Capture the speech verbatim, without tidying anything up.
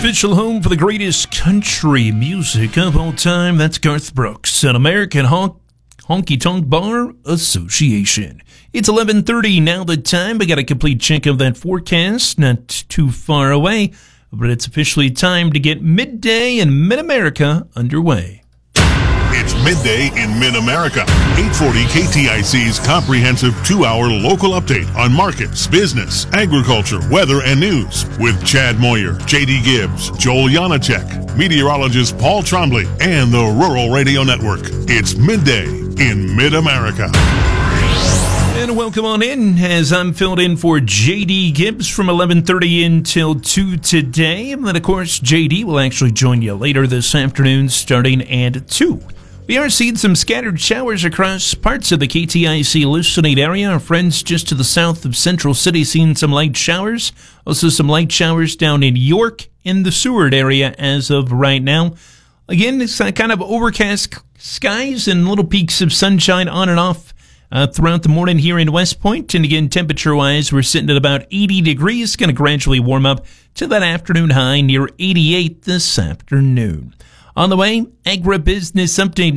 official home for the greatest country music of all time. That's Garth Brooks, an American honk, Honky Tonk Bar Association. It's eleven thirty now the time. We got a complete check of that forecast, not too far away, but it's officially time to get Midday in Mid-America underway. It's Midday in Mid-America. eight forty K T I C's comprehensive two-hour local update on markets, business, agriculture, weather, and news with Chad Moyer, J D Gibbs, Joel Janacek, meteorologist Paul Trombley, and the Rural Radio Network. It's Midday in Mid-America. And welcome on in as I'm filled in for J D Gibbs from eleven thirty until two today. And then, of course, J D will actually join you later this afternoon starting at two. We are seeing some scattered showers across parts of the K T I C listening area. Our friends just to the south of Central City seeing some light showers. Also some light showers down in York in the Seward area as of right now. Again, it's kind of overcast skies and little peaks of sunshine on and off uh, throughout the morning here in West Point. And again, temperature-wise, we're sitting at about eighty degrees. Going to gradually warm up to that afternoon high near eighty-eight this afternoon. On the way, agribusiness update.